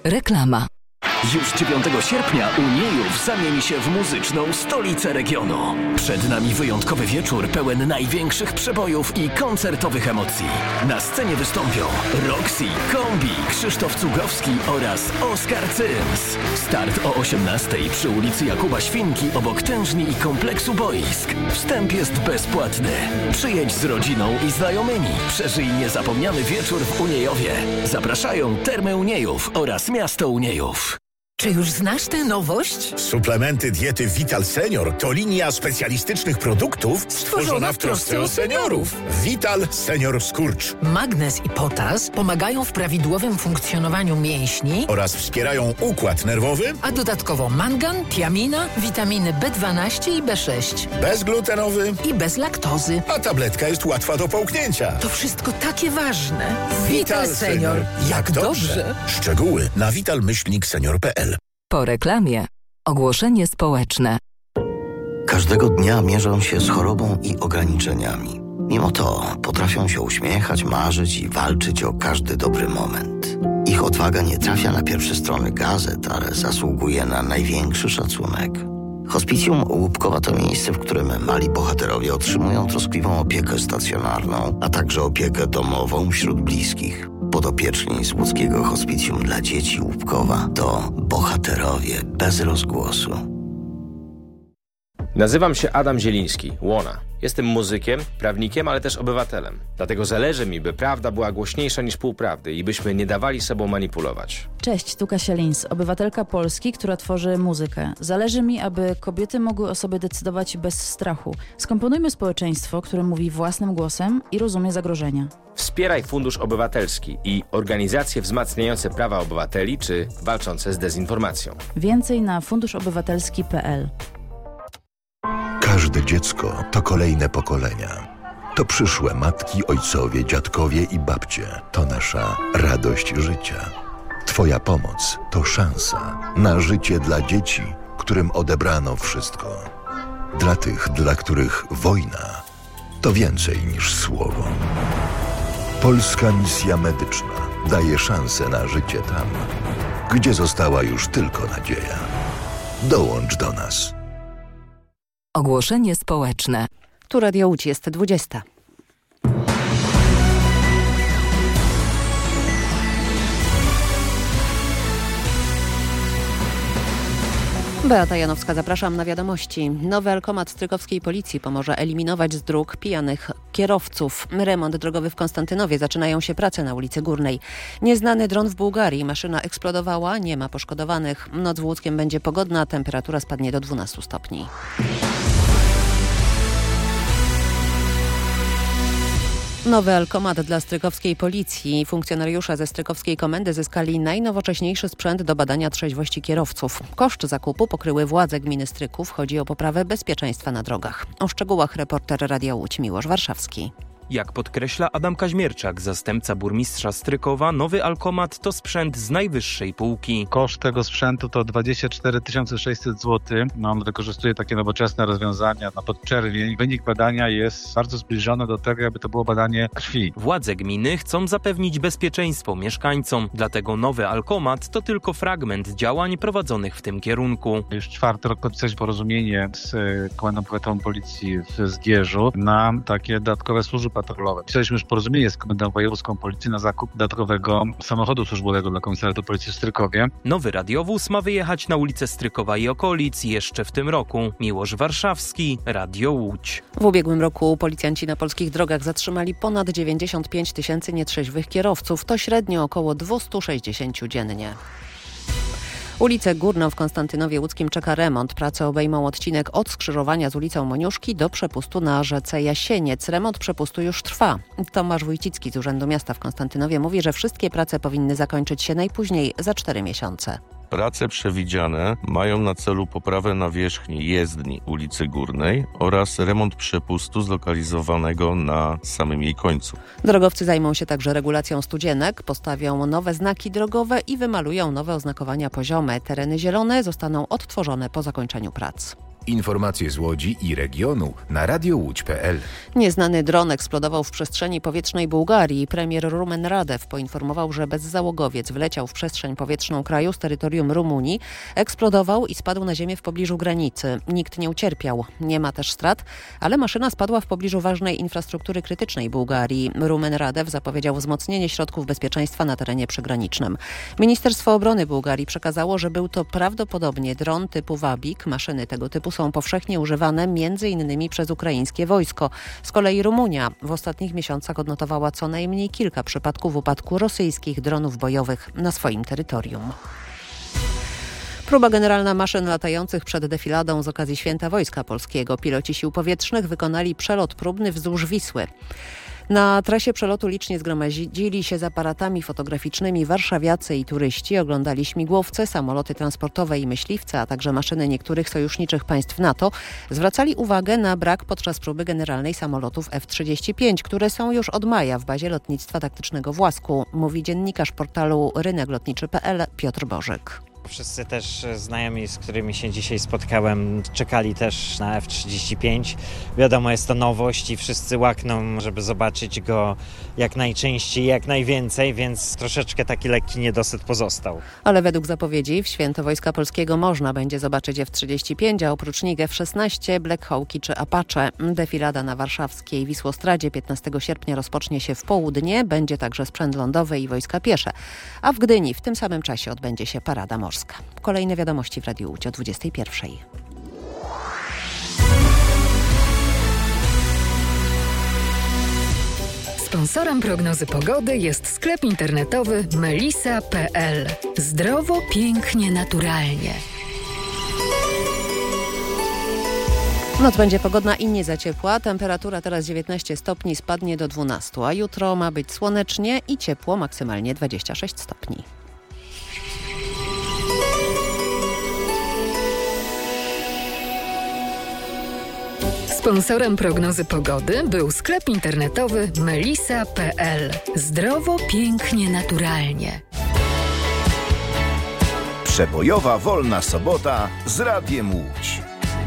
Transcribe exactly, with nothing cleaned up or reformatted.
Reklama. Już dziewiątego sierpnia Uniejów zamieni się w muzyczną stolicę regionu. Przed nami wyjątkowy wieczór pełen największych przebojów i koncertowych emocji. Na scenie wystąpią Roxy, Kombi, Krzysztof Cugowski oraz Oskar Cyms. Start o osiemnastej przy ulicy Jakuba Świnki obok tężni i kompleksu boisk. Wstęp jest bezpłatny. Przyjedź z rodziną i znajomymi. Przeżyj niezapomniany wieczór w Uniejowie. Zapraszają Termy Uniejów oraz Miasto Uniejów. Czy już znasz tę nowość? Suplementy diety Vital Senior to linia specjalistycznych produktów stworzona w trosce o seniorów. Vital Senior Skurcz. Magnez i potas pomagają w prawidłowym funkcjonowaniu mięśni Oraz wspierają układ nerwowy. A dodatkowo mangan, tiamina, witaminy B dwanaście i B sześć. Bezglutenowy. I bez laktozy. A tabletka jest łatwa do połknięcia. To wszystko takie ważne. Vital Senior. Jak dobrze. Szczegóły na vital myślnik senior kropka p l. Po reklamie. Ogłoszenie społeczne. Każdego dnia mierzą się z chorobą i ograniczeniami. Mimo to potrafią się uśmiechać, marzyć i walczyć o każdy dobry moment. Ich odwaga nie trafia na pierwsze strony gazet, ale zasługuje na największy szacunek. Hospicjum Łupkowa to miejsce, w którym mali bohaterowie otrzymują troskliwą opiekę stacjonarną, a także opiekę domową wśród bliskich. Podopieczni z łódzkiego Hospicjum dla Dzieci Łupkowa to bohaterowie bez rozgłosu. Nazywam się Adam Zieliński, Łona. Jestem muzykiem, prawnikiem, ale też obywatelem. Dlatego zależy mi, by prawda była głośniejsza niż półprawdy i byśmy nie dawali sobą manipulować. Cześć, tu Kasia Lins, obywatelka Polski, która tworzy muzykę. Zależy mi, aby kobiety mogły o sobie decydować bez strachu. Skomponujmy społeczeństwo, które mówi własnym głosem i rozumie zagrożenia. Wspieraj Fundusz Obywatelski i organizacje wzmacniające prawa obywateli czy walczące z dezinformacją. Więcej na funduszobywatelski kropka p l. Każde dziecko to kolejne pokolenia. To przyszłe matki, ojcowie, dziadkowie i babcie. To nasza radość życia. Twoja pomoc to szansa na życie dla dzieci, którym odebrano wszystko. Dla tych, dla których wojna to więcej niż słowo. Polska Misja Medyczna daje szansę na życie tam, gdzie została już tylko nadzieja. Dołącz do nas. Ogłoszenie społeczne. Tu Radio Łódź, jest dwudziesta. Beata Janowska, zapraszam na wiadomości. Nowy alkomat strykowskiej policji pomoże eliminować z dróg pijanych kierowców. Remont drogowy w Konstantynowie. Zaczynają się prace na ulicy Górnej. Nieznany dron w Bułgarii. Maszyna eksplodowała, nie ma poszkodowanych. Noc w Łódzkiem będzie pogodna, temperatura spadnie do dwunastu stopni. Nowy alkomat dla strykowskiej policji. Funkcjonariusze ze strykowskiej komendy zyskali najnowocześniejszy sprzęt do badania trzeźwości kierowców. Koszt zakupu pokryły władze gminy Stryków. Chodzi o poprawę bezpieczeństwa na drogach. O szczegółach reporter Radia Łódź Miłosz Warszawski. Jak podkreśla Adam Kaźmierczak, zastępca burmistrza Strykowa, nowy alkomat to sprzęt z najwyższej półki. Koszt tego sprzętu to dwadzieścia cztery tysiące sześćset złotych. No, on wykorzystuje takie nowoczesne rozwiązania na podczerwień. Wynik badania jest bardzo zbliżony do tego, jakby to było badanie krwi. Władze gminy chcą zapewnić bezpieczeństwo mieszkańcom, dlatego nowy alkomat to tylko fragment działań prowadzonych w tym kierunku. Już czwarty rok podpisaliśmy porozumienie z Komendą Powiatową Policji w Zgierzu na takie dodatkowe służby patrolowe. Pisaliśmy już porozumienie z Komendą Wojewódzką Policji na zakup dodatkowego samochodu służbowego dla Komisariatu Policji w Strykowie. Nowy radiowóz ma wyjechać na ulicę Strykowa i okolic jeszcze w tym roku. Miłosz Warszawski, Radio Łódź. W ubiegłym roku policjanci na polskich drogach zatrzymali ponad dziewięćdziesiąt pięć tysięcy nietrzeźwych kierowców. To średnio około dwieście sześćdziesiąt dziennie. Ulicę Górną w Konstantynowie Łódzkim czeka remont. Prace obejmą odcinek od skrzyżowania z ulicą Moniuszki do przepustu na rzece Jasieniec. Remont przepustu już trwa. Tomasz Wójcicki z Urzędu Miasta w Konstantynowie mówi, że wszystkie prace powinny zakończyć się najpóźniej za cztery miesiące. Prace przewidziane mają na celu poprawę nawierzchni jezdni ulicy Górnej oraz remont przepustu zlokalizowanego na samym jej końcu. Drogowcy zajmą się także regulacją studzienek, postawią nowe znaki drogowe i wymalują nowe oznakowania poziome. Tereny zielone zostaną odtworzone po zakończeniu prac. Informacje z Łodzi i regionu na radio łódź kropka pe el. Nieznany dron eksplodował w przestrzeni powietrznej Bułgarii. Premier Rumen Radew poinformował, że bezzałogowiec wleciał w przestrzeń powietrzną kraju z terytorium Rumunii, eksplodował i spadł na ziemię w pobliżu granicy. Nikt nie ucierpiał. Nie ma też strat, ale maszyna spadła w pobliżu ważnej infrastruktury krytycznej Bułgarii. Rumen Radew zapowiedział wzmocnienie środków bezpieczeństwa na terenie przygranicznym. Ministerstwo Obrony Bułgarii przekazało, że był to prawdopodobnie dron typu Wabik. Maszyny tego typu są powszechnie używane między innymi przez ukraińskie wojsko. Z kolei Rumunia w ostatnich miesiącach odnotowała co najmniej kilka przypadków upadku rosyjskich dronów bojowych na swoim terytorium. Próba generalna maszyn latających przed defiladą z okazji Święta Wojska Polskiego. Piloci sił powietrznych wykonali przelot próbny wzdłuż Wisły. Na trasie przelotu licznie zgromadzili się z aparatami fotograficznymi warszawiacy i turyści. Oglądali śmigłowce, samoloty transportowe i myśliwce, a także maszyny niektórych sojuszniczych państw NATO. Zwracali uwagę na brak podczas próby generalnej samolotów F trzydzieści pięć, które są już od maja w bazie lotnictwa taktycznego w Łasku, mówi dziennikarz portalu rynek lotniczy kropka pe el Piotr Bożyk. Wszyscy też znajomi, z którymi się dzisiaj spotkałem, czekali też na F trzydzieści pięć. Wiadomo, jest to nowość i wszyscy łakną, żeby zobaczyć go jak najczęściej, jak najwięcej, więc troszeczkę taki lekki niedosyt pozostał. Ale według zapowiedzi w Święto Wojska Polskiego można będzie zobaczyć F trzydzieści pięć, a oprócz nich F szesnaście, Black Hawki czy Apache. Defilada na warszawskiej Wisłostradzie piętnastego sierpnia rozpocznie się w południe. Będzie także sprzęt lądowy i wojska piesze. A w Gdyni w tym samym czasie odbędzie się parada morska. Kolejne wiadomości w Radiu Łódź o dwudziestej pierwszej. Sponsorem prognozy pogody jest sklep internetowy melisa kropka pe el. Zdrowo, pięknie, naturalnie. Noc będzie pogodna i nie za ciepła. Temperatura teraz dziewiętnaście stopni, spadnie do dwunastu, a jutro ma być słonecznie i ciepło, maksymalnie dwadzieścia sześć stopni. Sponsorem prognozy pogody był sklep internetowy melisa kropka pe el. Zdrowo, pięknie, naturalnie. Przebojowa wolna sobota z Radiem Łódź.